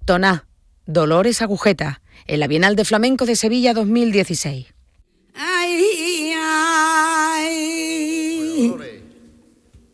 Toná, Dolores Agujeta, en la Bienal de Flamenco de Sevilla 2016.